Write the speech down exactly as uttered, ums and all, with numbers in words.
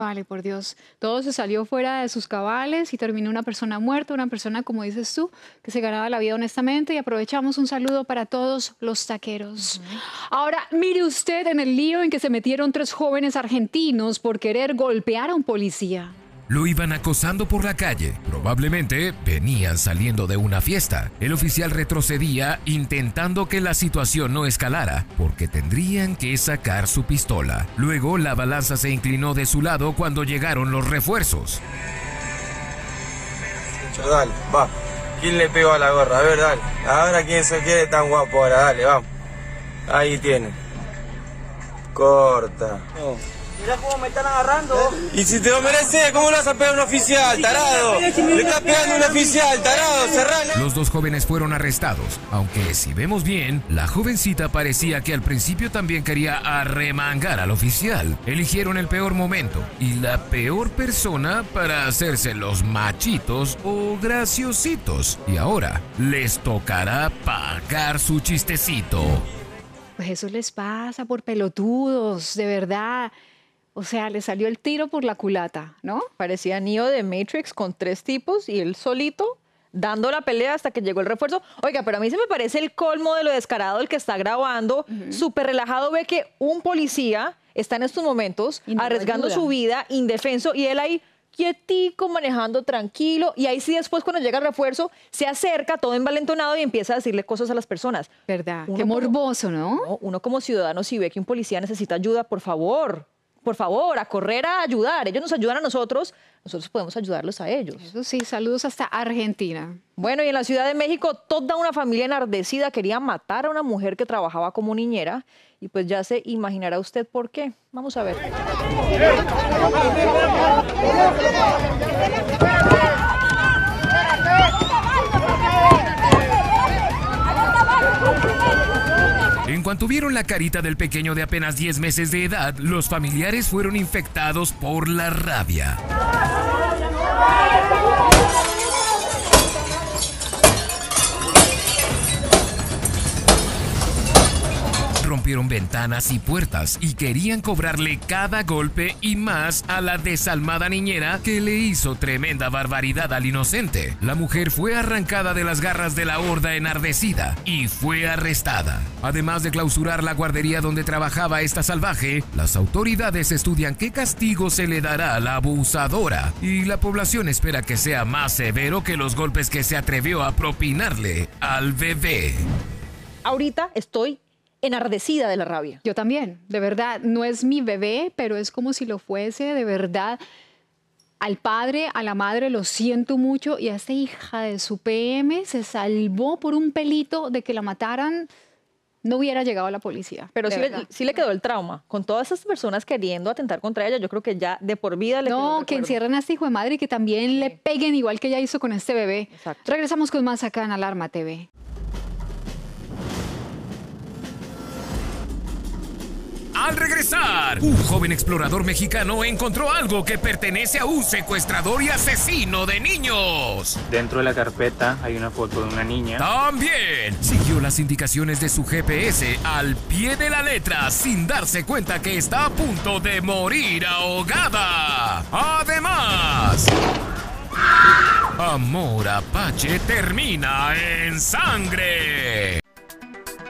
Vale, por Dios. Todo se salió fuera de sus cabales y terminó una persona muerta, una persona, como dices tú, que se ganaba la vida honestamente. Y aprovechamos un saludo para todos los taqueros. Uh-huh. Ahora, mire usted en el lío en que se metieron tres jóvenes argentinos por querer golpear a un policía. Lo iban acosando por la calle. Probablemente venían saliendo de una fiesta. El oficial retrocedía intentando que la situación no escalara, porque tendrían que sacar su pistola. Luego la balanza se inclinó de su lado cuando llegaron los refuerzos. Dale, va. ¿Quién le pegó a la gorra? A ver, dale. Ahora quién se quiere tan guapo ahora, dale, vamos. Ahí tiene. Corta. Oh. Mirá cómo me están agarrando. Y si te lo mereces, ¿cómo le vas a pegar a un oficial, tarado? Le estás pegando a un oficial, tarado, cerralo. Los dos jóvenes fueron arrestados, aunque si vemos bien, la jovencita parecía que al principio también quería arremangar al oficial. Eligieron el peor momento y la peor persona para hacerse los machitos o graciositos. Y ahora les tocará pagar su chistecito. Pues eso les pasa por pelotudos, de verdad. O sea, le salió el tiro por la culata, ¿no? Parecía Neo de Matrix con tres tipos y él solito dando la pelea hasta que llegó el refuerzo. Oiga, pero a mí se me parece el colmo de lo descarado el que está grabando. Uh-huh. Súper relajado ve que un policía está en estos momentos no arriesgando ayuda. Su vida, indefenso, y él ahí quietico, manejando tranquilo. Y ahí sí después cuando llega el refuerzo se acerca todo envalentonado y empieza a decirle cosas a las personas. ¿Verdad? Uno Qué morboso, como, ¿no? ¿no? Uno como ciudadano si ve que un policía necesita ayuda, por favor... Por favor, a correr a ayudar. Ellos nos ayudan a nosotros, nosotros podemos ayudarlos a ellos. Eso sí, saludos hasta Argentina. Bueno, y en la Ciudad de México, toda una familia enardecida quería matar a una mujer que trabajaba como niñera. Y pues ya se imaginará usted por qué. Vamos a ver. En cuanto vieron la carita del pequeño de apenas diez meses de edad, los familiares fueron infectados por la rabia. Rompieron ventanas y puertas y querían cobrarle cada golpe y más a la desalmada niñera que le hizo tremenda barbaridad al inocente. La mujer fue arrancada de las garras de la horda enardecida y fue arrestada. Además de clausurar la guardería donde trabajaba esta salvaje, las autoridades estudian qué castigo se le dará a la abusadora y la población espera que sea más severo que los golpes que se atrevió a propinarle al bebé. Ahorita estoy enardecida de la rabia. Yo también, de verdad, no es mi bebé, pero es como si lo fuese, de verdad. Al padre, a la madre, lo siento mucho, y a esta hija de su P M se salvó por un pelito de que la mataran, no hubiera llegado a la policía. Pero sí le, sí le quedó el trauma. Con todas esas personas queriendo atentar contra ella, yo creo que ya de por vida le quedó. No, que encierren a este hijo de madre y que también sí. le peguen igual que ella hizo con este bebé. Exacto. Regresamos con más acá en Alarma T V. Al regresar, un joven explorador mexicano encontró algo que pertenece a un secuestrador y asesino de niños. Dentro de la carpeta hay una foto de una niña. También siguió las indicaciones de su G P S al pie de la letra sin darse cuenta que está a punto de morir ahogada. Además, Amor Apache termina en sangre.